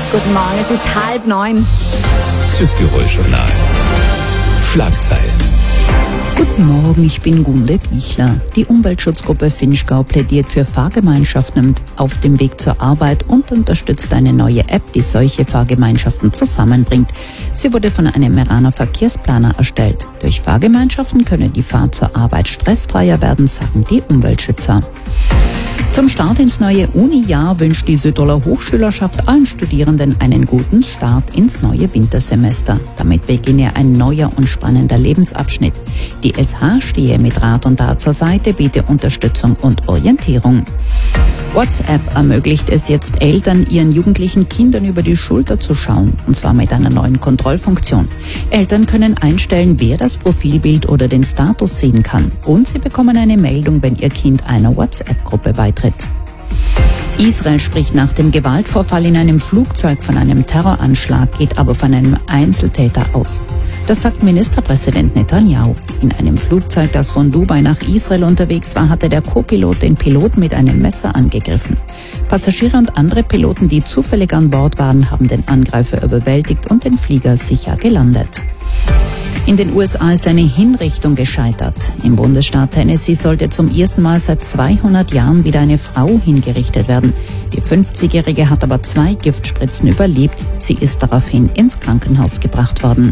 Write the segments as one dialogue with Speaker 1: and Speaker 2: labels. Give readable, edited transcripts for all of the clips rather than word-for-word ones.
Speaker 1: Guten Morgen, es ist 8:30.
Speaker 2: Südtirol-Journal. Schlagzeilen.
Speaker 3: Guten Morgen, ich bin Gunde Bichler. Die Umweltschutzgruppe Vinschgau plädiert für Fahrgemeinschaften auf dem Weg zur Arbeit und unterstützt eine neue App, die solche Fahrgemeinschaften zusammenbringt. Sie wurde von einem Meraner Verkehrsplaner erstellt. Durch Fahrgemeinschaften könne die Fahrt zur Arbeit stressfreier werden, sagen die Umweltschützer. Zum Start ins neue Uni-Jahr wünscht die Südtiroler Hochschülerschaft allen Studierenden einen guten Start ins neue Wintersemester. Damit beginne ein neuer und spannender Lebensabschnitt. Die SH stehe mit Rat und Tat zur Seite, biete Unterstützung und Orientierung. WhatsApp ermöglicht es jetzt Eltern, ihren jugendlichen Kindern über die Schulter zu schauen, und zwar mit einer neuen Kontrollfunktion. Eltern können einstellen, wer das Profilbild oder den Status sehen kann, und sie bekommen eine Meldung, wenn ihr Kind einer WhatsApp-Gruppe beitritt. Israel spricht nach dem Gewaltvorfall in einem Flugzeug von einem Terroranschlag, geht aber von einem Einzeltäter aus. Das sagt Ministerpräsident Netanyahu. In einem Flugzeug, das von Dubai nach Israel unterwegs war, hatte der Co-Pilot den Piloten mit einem Messer angegriffen. Passagiere und andere Piloten, die zufällig an Bord waren, haben den Angreifer überwältigt und den Flieger sicher gelandet. In den USA ist eine Hinrichtung gescheitert. Im Bundesstaat Tennessee sollte zum ersten Mal seit 200 Jahren wieder eine Frau hingerichtet werden. Die 50-Jährige hat aber 2 Giftspritzen überlebt. Sie ist daraufhin ins Krankenhaus gebracht worden.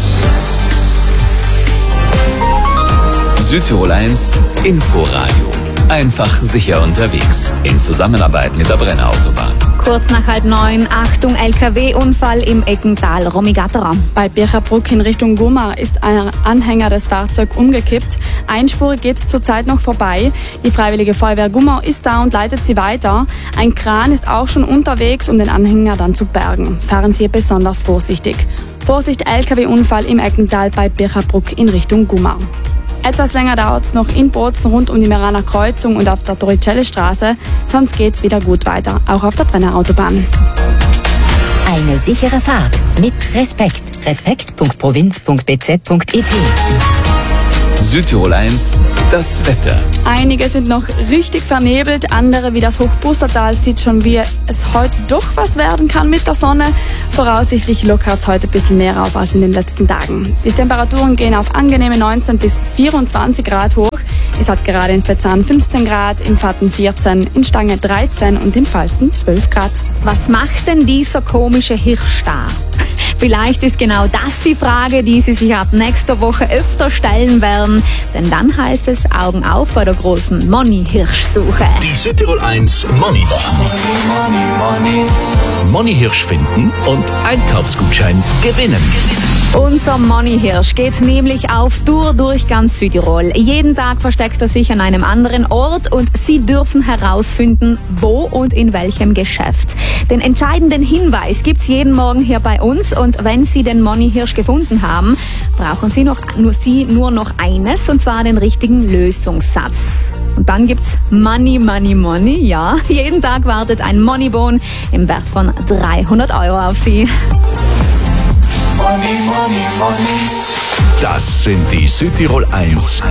Speaker 2: Südtirol 1 Inforadio. Einfach sicher unterwegs. In Zusammenarbeit mit der Brenner Autobahn.
Speaker 1: Kurz nach 8:30, Achtung, LKW-Unfall im Eckental, Romigatterer.
Speaker 4: Bei Birchabruck in Richtung Gumar ist ein Anhänger des Fahrzeugs umgekippt. Einspurig geht es zurzeit noch vorbei. Die Freiwillige Feuerwehr Gumar ist da und leitet sie weiter. Ein Kran ist auch schon unterwegs, um den Anhänger dann zu bergen. Fahren Sie besonders vorsichtig. Vorsicht, LKW-Unfall im Eckental bei Birchabruck in Richtung Gumar. Etwas länger dauert es noch in Bozen rund um die Meraner Kreuzung und auf der Torricelli-Straße. Sonst geht's wieder gut weiter, auch auf der Brenner Autobahn.
Speaker 5: Eine sichere Fahrt mit Respekt. Respekt.provinz.bz.it.
Speaker 2: Südtirol 1, das Wetter.
Speaker 4: Einige sind noch richtig vernebelt, andere wie das Hochbustertal sieht schon, wie es heute doch was werden kann mit der Sonne. Voraussichtlich lockert es heute ein bisschen mehr auf als in den letzten Tagen. Die Temperaturen gehen auf angenehme 19 bis 24 Grad hoch. Es hat gerade in Vetzahn 15 Grad, in Pfatten 14, in Stange 13 und in Pfalzen 12 Grad.
Speaker 1: Was macht denn dieser komische Hirsch da? Vielleicht ist genau das die Frage, die Sie sich ab nächster Woche öfter stellen werden. Denn dann heißt es Augen auf bei der großen Money-Hirsch-Suche.
Speaker 6: Die Südtirol 1 Money-Woche. Money-Hirsch finden und Einkaufsgutschein gewinnen.
Speaker 1: Unser Money-Hirsch geht nämlich auf Tour durch ganz Südtirol. Jeden Tag versteckt er sich an einem anderen Ort und Sie dürfen herausfinden, wo und in welchem Geschäft. Den entscheidenden Hinweis gibt's jeden Morgen hier bei uns und wenn Sie den Money-Hirsch gefunden haben, brauchen Sie nur noch eines, und zwar den richtigen Lösungssatz. Und dann gibt's Money, Money, Money, ja. Jeden Tag wartet ein Moneybon im Wert von 300 € auf Sie.
Speaker 6: Das sind die Südtirol 1